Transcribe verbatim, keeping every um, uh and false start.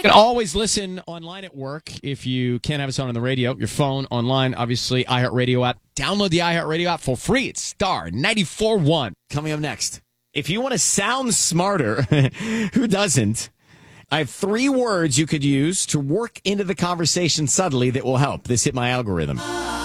You can always listen online at work if you can't have us on on the radio, your phone, online, obviously, iHeartRadio app. Download the iHeartRadio app for free. It's Star ninety-four point one. Coming up next. If you want to sound smarter, who doesn't? I have three words you could use to work into the conversation subtly that will help. This hit my algorithm.